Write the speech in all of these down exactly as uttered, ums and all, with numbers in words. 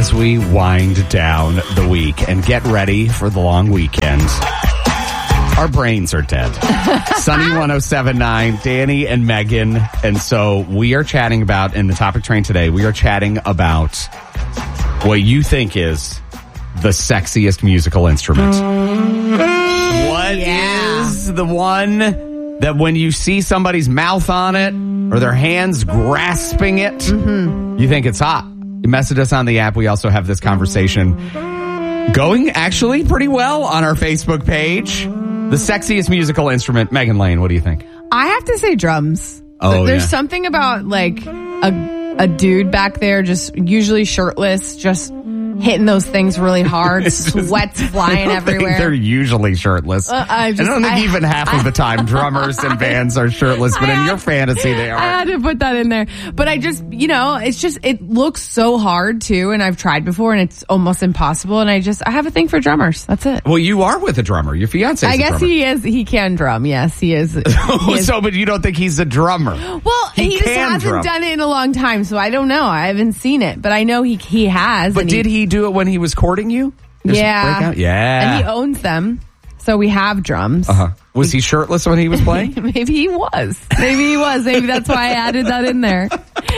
as we wind down the week and get ready for the long weekend. Our brains are dead. Sunny one oh seven point nine, Danny and Megan. And so we are chatting about, in the topic train today, we are chatting about what you think is the sexiest musical instrument. What Yeah. is the one that when you see somebody's mouth on it or their hands grasping it, mm-hmm. you think it's hot? You message us on the app. We also have this conversation going actually pretty well on our Facebook page. The sexiest musical instrument. Megan Lane, what do you think? I have to say drums. Oh, There's yeah. something about like a a dude back there, just usually shirtless, just hitting those things really hard, sweat's flying I don't everywhere. think they're usually shirtless. Uh, I, just, I don't think I, even half I, of the time drummers and bands are shirtless, but I in had, your fantasy they are. I had to put that in there. But I just, you know, it's just, it looks so hard too, and I've tried before and it's almost impossible, and I just, I have a thing for drummers. That's it. Well, you are with a drummer. Your fiance is I a guess drummer. he is, he can drum. Yes, he is. He is. So, but you don't think he's a drummer? Well, He he, just can hasn't drum. done it in a long time, so I don't know. I haven't seen it, but I know he he has. But and did he do it when he was courting you? His Yeah. breakout? Yeah. And he owns them, so we have drums. Uh-huh. Was he shirtless when he was playing? Maybe he was. Maybe he was. Maybe that's why I added that in there.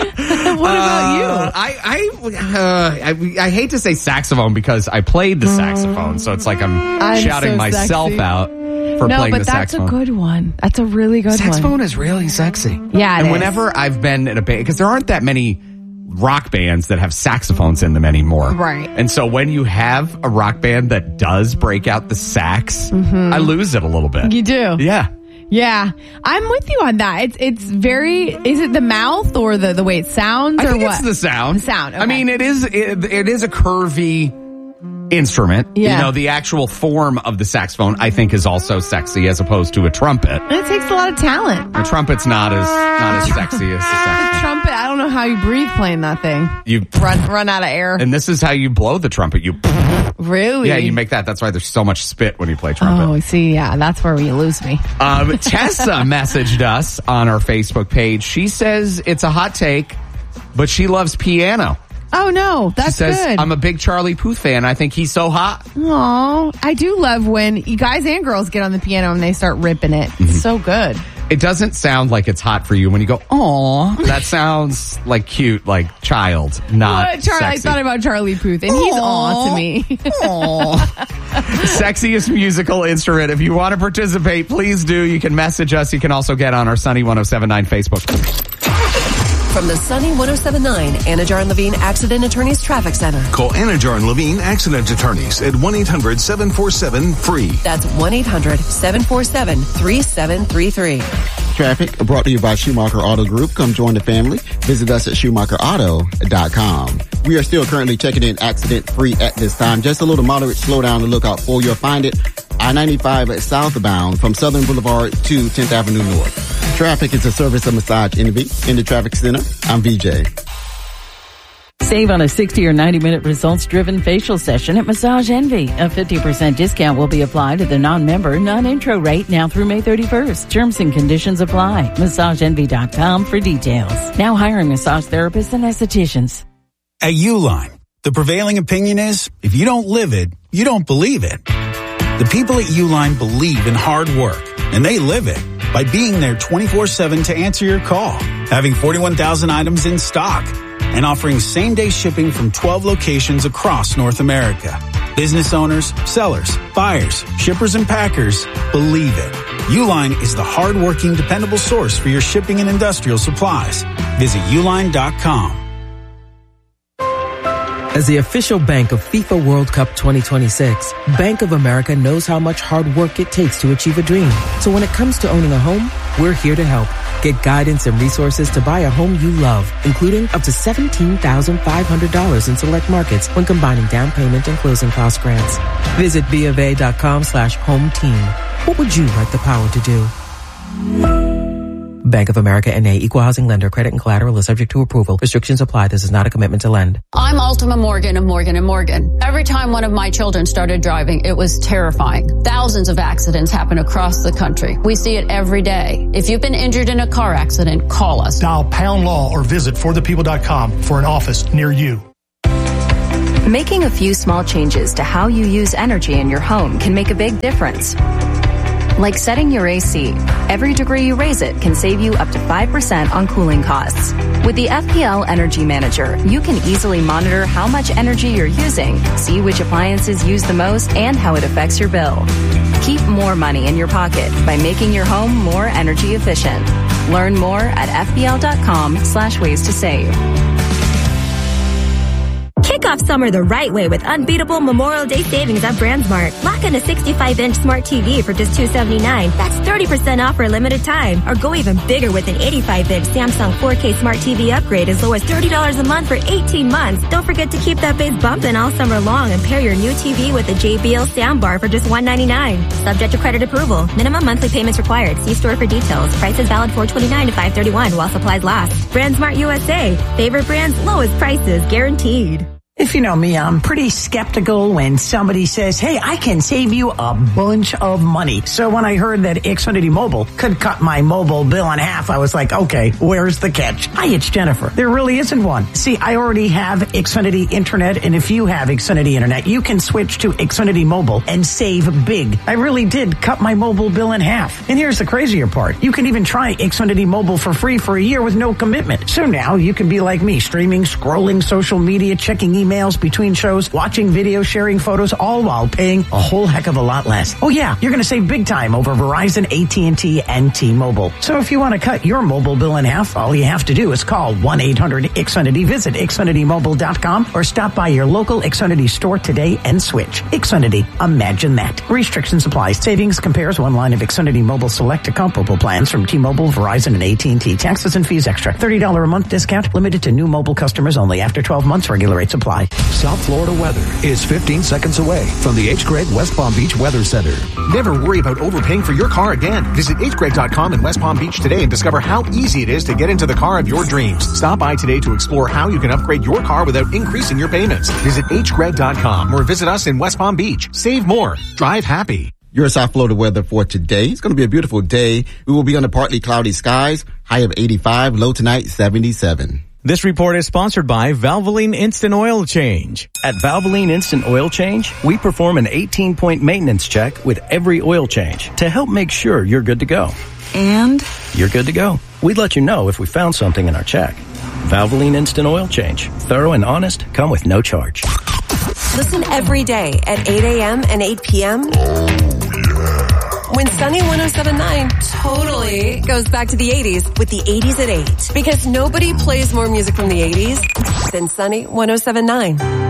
What about you? Uh, I I, uh, I I hate to say saxophone because I played the saxophone, so it's like I'm, I'm shouting so myself sexy. out for No, playing but the that's saxophone. a good one. That's a really good Saxophone one. is really sexy. Yeah, it and is. whenever I've been in a band, because there aren't that many rock bands that have saxophones in them anymore. Right. And so when you have a rock band that does break out the sax, Mm-hmm. I lose it a little bit. You do. Yeah. Yeah. I'm with you on that. It's it's very, is it the mouth or the, the way it sounds I or think what? it's the sound. The sound, I okay. mean, it is it, it is a curvy instrument. Yeah. You know, the actual form of the saxophone, I think, is also sexy as opposed to a trumpet. And it takes a lot of talent. A trumpet's not as not as sexy as the The saxophone. trumpet, I don't know how you breathe playing that thing. You Run run out of air. and this is how you blow the trumpet. You Really? yeah, you make that. That's why there's so much spit when you play trumpet. Oh, see, yeah, that's where you lose me. Um, Tessa messaged us on our Facebook page. She says it's a hot take, but she loves piano. Oh no, She that's says, good. I'm a big Charlie Puth fan. I think he's so hot. Aw, I do love when you guys and girls get on the piano and they start ripping it. Mm-hmm. It's so good. It doesn't sound like it's hot for you when you go, aw. That sounds like cute, like child, not What, Charlie, I sexy. thought about Charlie Puth, and he's aw to me. Sexiest musical instrument. If you want to participate, please do. You can message us. You can also get on our Sunny one oh seven point nine Facebook. From the Sunny one oh seven point nine Anajar and Levine Accident Attorneys Traffic Center. Call Anajar and Levine Accident Attorneys at one eight hundred seven four seven free. That's one eight hundred seven four seven three seven three three. Traffic brought to you by Schumacher Auto Group. Come join the family. Visit us at schumacher auto dot com. We are still currently checking in accident free at this time. Just a little moderate slowdown to look out for. You'll find it I ninety-five southbound from Southern Boulevard to tenth Avenue North. Traffic is a service of Massage Envy. In the traffic center, I'm V J. Save on a sixty or ninety minute results-driven facial session at Massage Envy. A fifty percent discount will be applied to the non-member, non-intro rate now through May thirty-first. Terms and conditions apply. massage envy dot com for details. Now hiring massage therapists and estheticians. At Uline, the prevailing opinion is, if you don't live it, you don't believe it. The people at Uline believe in hard work, and they live it by being there twenty-four seven to answer your call, having forty-one thousand items in stock, and offering same-day shipping from twelve locations across North America. Business owners, sellers, buyers, shippers, and packers believe it. Uline is the hard-working, dependable source for your shipping and industrial supplies. Visit uline dot com. As the official bank of FIFA World Cup twenty twenty-six, Bank of America knows how much hard work it takes to achieve a dream. So when it comes to owning a home, we're here to help. Get guidance and resources to buy a home you love, including up to seventeen thousand five hundred dollars in select markets when combining down payment and closing cost grants. Visit BofA.com slash home team. What would you like the power to do? Bank of America N A, Equal Housing Lender. Credit and collateral is subject to approval. Restrictions apply. This is not a commitment to lend. I'm Ultima Morgan of Morgan and Morgan. Every time one of my children started driving, it was terrifying. Thousands of accidents happen across the country. We see it every day. If you've been injured in a car accident, call us. Dial pound law or visit for the people dot com for an office near you. Making a few small changes to how you use energy in your home can make a big difference. Like setting your A C. Every degree you raise it can save you up to five percent on cooling costs. With the F P L Energy Manager, you can easily monitor how much energy you're using, see which appliances use the most, and how it affects your bill. Keep more money in your pocket by making your home more energy efficient. Learn more at fpl.com slash ways to save. Kick off summer the right way with unbeatable Memorial Day savings at BrandsMart. Lock in a sixty-five inch smart T V for just two hundred seventy-nine dollars. That's thirty percent off for a limited time. Or go even bigger with an eighty-five inch Samsung four K smart T V upgrade as low as thirty dollars a month for eighteen months. Don't forget to keep that bass bumping all summer long and pair your new T V with a J B L soundbar for just one hundred ninety-nine dollars. Subject to credit approval. Minimum monthly payments required. See store for details. Prices valid four twenty-nine to five thirty-one while supplies last. BrandsMart U S A. Favorite brands, lowest prices guaranteed. If you know me, I'm pretty skeptical when somebody says, hey, I can save you a bunch of money. So when I heard that Xfinity Mobile could cut my mobile bill in half, I was like, okay, where's the catch? Hi, it's Jennifer. There really isn't one. See, I already have Xfinity Internet, and if you have Xfinity Internet, you can switch to Xfinity Mobile and save big. I really did cut my mobile bill in half. And here's the crazier part. You can even try Xfinity Mobile for free for a year with no commitment. So now you can be like me, streaming, scrolling social media, checking email, emails between shows, watching videos, sharing photos, all while paying a whole heck of a lot less. Oh yeah, you're going to save big time over Verizon, A T and T, and T-Mobile. So if you want to cut your mobile bill in half, all you have to do is call one eight hundred X Finity, visit Xfinity Mobile dot com, or stop by your local Xfinity store today and switch. Xfinity, imagine that. Restrictions apply. Savings compares one line of Xfinity Mobile select to comparable plans from T-Mobile, Verizon, and A T and T. Taxes and fees extra. thirty dollars a month discount limited to new mobile customers only. After twelve months, regular rates apply. South Florida weather is fifteen seconds away from the H. Gregg West Palm Beach Weather Center. Never worry about overpaying for your car again. Visit H Gregg dot com in West Palm Beach today and discover how easy it is to get into the car of your dreams. Stop by today to explore how you can upgrade your car without increasing your payments. Visit H Gregg dot com or visit us in West Palm Beach. Save more. Drive happy. Your South Florida weather for today. It's going to be a beautiful day. We will be under partly cloudy skies, high of eighty-five, low tonight seventy-seven. This report is sponsored by Valvoline Instant Oil Change. At Valvoline Instant Oil Change, we perform an eighteen-point maintenance check with every oil change to help make sure you're good to go. And? You're good to go. We'd let you know if we found something in our check. Valvoline Instant Oil Change. Thorough and honest, come with no charge. Listen every day at eight a.m. and eight p.m. When Sunny one oh seven point nine totally goes back to the eighties with the eighties at eight. Because nobody plays more music from the eighties than Sunny one oh seven point nine.